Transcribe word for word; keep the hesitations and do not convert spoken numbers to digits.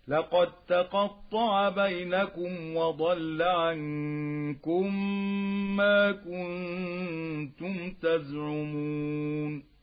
لقد تقطع بينكم وضل عنكم ما كنتم تزعمون